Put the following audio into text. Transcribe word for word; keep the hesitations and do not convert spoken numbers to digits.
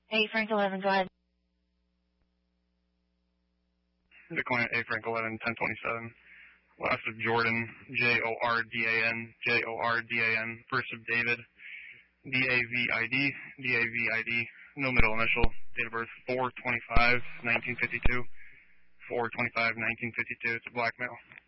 eight Frank eleven, go ahead. Decline eight Frank eleven, ten twenty-seven. Last of Jordan, J O R D A N, J O R D A N. First of David, D A V I D, D A V I D. No middle initial. Date of birth, four twenty-five, nineteen fifty-two. four twenty-five, nineteen fifty-two. It's a black male.